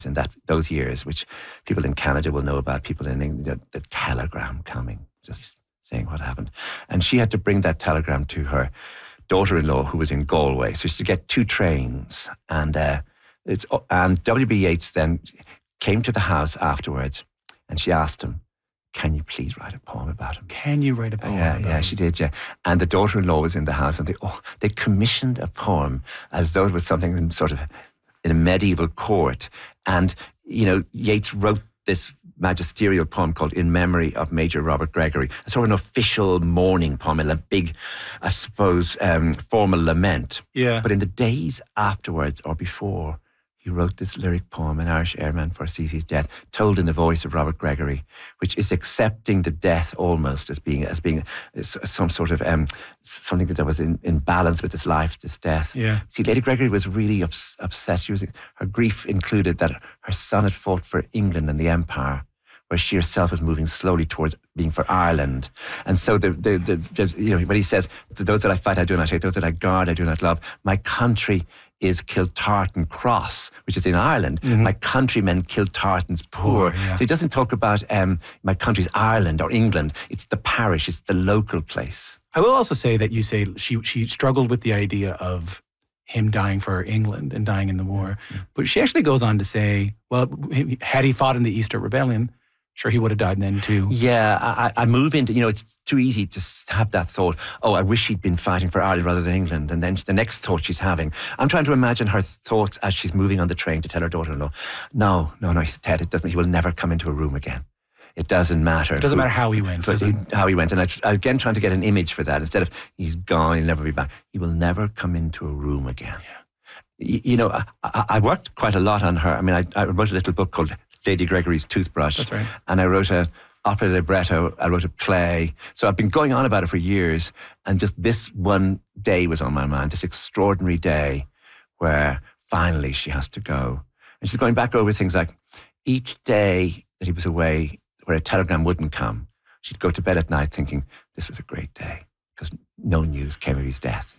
in those years, which people in Canada will know about, people in England, the telegram coming, just saying what happened. And she had to bring that telegram to her daughter-in-law who was in Galway. So she had to get 2 trains. And W.B. Yeats then came to the house afterwards and she asked him, can you please write a poem about him? Can you write a poem about him? Yeah, she did, yeah. And the daughter-in-law was in the house and they commissioned a poem as though it was something in a medieval court. And, Yeats wrote this magisterial poem called In Memory of Major Robert Gregory, a sort of an official mourning poem, a big, I suppose, formal lament. Yeah. But in the days afterwards or before, he wrote this lyric poem, An Irish Airman for Cece's Death, told in the voice of Robert Gregory, which is accepting the death almost as being some sort of something that was in balance with this life, this death. Yeah. See, Lady Gregory was really upset. Her grief included that her son had fought for England and the Empire, where she herself was moving slowly towards being for Ireland. And so when he says, to those that I fight, I do not hate, those that I guard, I do not love, my country is Kiltartan Cross, which is in Ireland. Mm-hmm. My countrymen Kiltartan's poor. Yeah. So he doesn't talk about my country's Ireland or England. It's the parish, it's the local place. I will also say that you say she struggled with the idea of him dying for England and dying in the war. Mm-hmm. But she actually goes on to say, well, had he fought in the Easter Rebellion, sure, he would have died then too. Yeah, I move into, it's too easy to have that thought, I wish he'd been fighting for Ireland rather than England. And then the next thought she's having, I'm trying to imagine her thoughts as she's moving on the train to tell her daughter-in-law, no, Ted, it doesn't, he will never come into a room again. It doesn't matter. It doesn't matter how he went. How he went. And I again trying to get an image for that. Instead of he's gone, he'll never be back. He will never come into a room again. Yeah. I worked quite a lot on her. I mean, I wrote a little book called Lady Gregory's Toothbrush. That's right. And I wrote an opera libretto, I wrote a play. So I've been going on about it for years. And just this one day was on my mind, this extraordinary day where finally she has to go. And she's going back over things like each day that he was away where a telegram wouldn't come, she'd go to bed at night thinking, this was a great day because no news came of his death,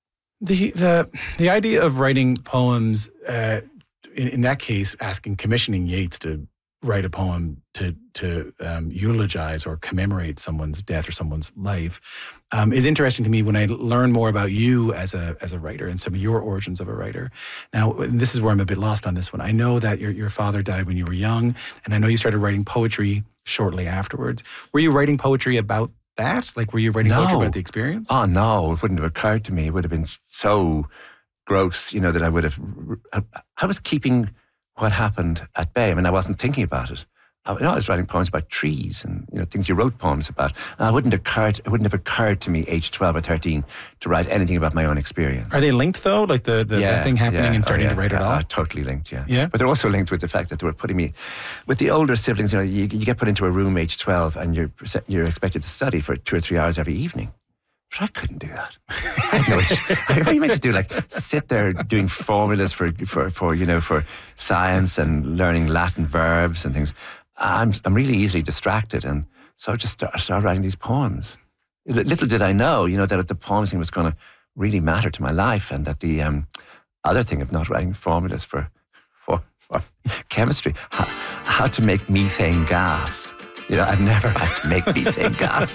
The idea of writing poems, in that case, commissioning Yeats to write a poem to eulogize or commemorate someone's death or someone's life is interesting to me when I learn more about you as a writer and some of your origins of a writer. Now, this is where I'm a bit lost on this one. I know that your father died when you were young, and I know you started writing poetry shortly afterwards. Were you writing poetry about that? Like, were you writing poetry about the experience? Oh, no, it wouldn't have occurred to me. It would have been so gross, that I would have... I was keeping what happened at bay. I mean, I wasn't thinking about it. I was writing poems about trees and, things you wrote poems about. And it wouldn't have occurred to me, age 12 or 13, to write anything about my own experience. Are they linked, though? Like the thing happening and starting to write it off? Totally linked, yeah. Yeah? But they're also linked with the fact that they were putting me... With the older siblings, you get put into a room age 12 and you're expected to study for 2 or 3 hours every evening. But I couldn't do that. What are you meant to do? Like sit there doing formulas for science and learning Latin verbs and things. I'm really easily distracted, and so I just started writing these poems. Little did I know, that the poems thing was going to really matter to my life, and that the other thing of not writing formulas for chemistry, how to make methane gas. I've never had to make methane gas.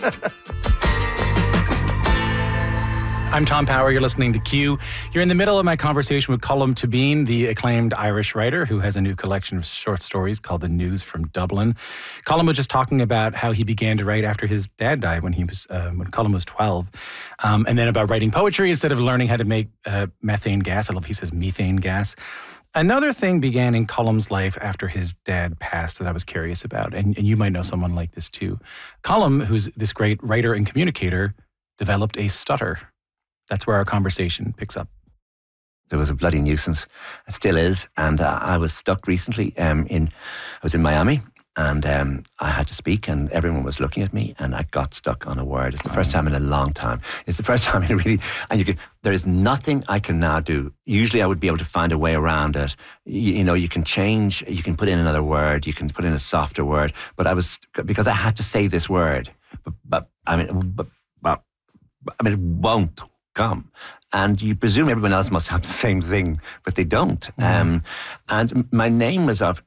I'm Tom Power. You're listening to Q. You're in the middle of my conversation with Colm Tóibín, the acclaimed Irish writer who has a new collection of short stories called The News from Dublin. Colm was just talking about how he began to write after his dad died when Colm was 12, and then about writing poetry instead of learning how to make methane gas. I love he says methane gas. Another thing began in Colm's life after his dad passed that I was curious about, and you might know someone like this too. Colm, who's this great writer and communicator, developed a stutter. That's where our conversation picks up. There was a bloody nuisance. It still is. And I was stuck recently. I was in Miami, and I had to speak, and everyone was looking at me, and I got stuck on a word. It's the first time in a long time. It's the first time in really... And there is nothing I can now do. Usually I would be able to find a way around it. You can change, you can put in another word, you can put in a softer word. But because I had to say this word, but it won't come. And you presume everyone else must have the same thing, but they don't. And my name was of